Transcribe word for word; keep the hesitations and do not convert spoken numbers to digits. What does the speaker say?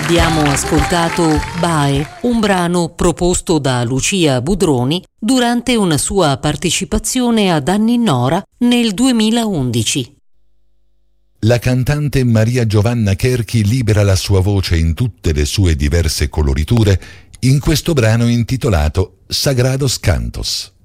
Abbiamo ascoltato Bae, un brano proposto da Lucia Budroni durante una sua partecipazione ad Anninnora nel duemilaundici. La cantante Maria Giovanna Cherchi libera la sua voce in tutte le sue diverse coloriture in questo brano intitolato Sagrados Cantos.